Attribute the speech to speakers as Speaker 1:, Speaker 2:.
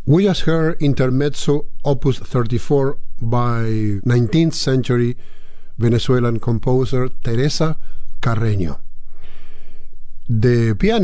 Speaker 1: We just heard Intermezzo Opus 34 by 19th century Venezuelan composer Teresa Carreño. The piano